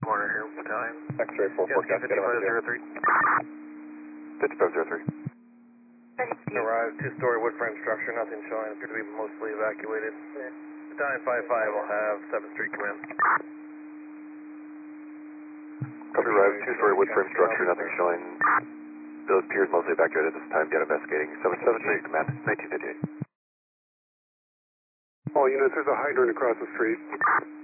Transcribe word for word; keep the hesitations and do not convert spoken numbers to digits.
Corner here, battalion. X-ray four forecast, get him fifty-five up zero there. three. fifty-five zero three. Arrived, two-story wood frame structure, nothing showing, appear to be mostly evacuated. Battalion five five will have seventh Street command. Copy, arrived, two-story wood frame structure, nothing showing. Bill appears mostly evacuated at this time, get investigating. seventh Street command, nineteen fifty-eight. All units, there's a hydrant across the street.